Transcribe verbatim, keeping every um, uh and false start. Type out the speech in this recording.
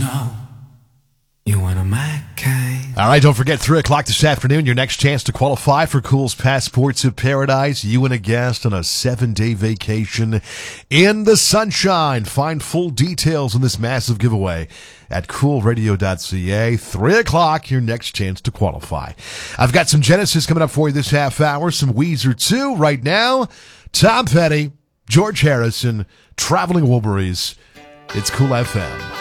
know you one of my kind. All right, don't forget, three o'clock this afternoon, your next chance to qualify for Cool's Passport to Paradise. You and a guest on a seven-day vacation in the sunshine. Find full details on this massive giveaway at cool radio dot c a. three o'clock, your next chance to qualify. I've got some Genesis coming up for you this half hour, some Weezer too. Right now, Tom Petty, George Harrison, Traveling Wilburys. It's Cool F M.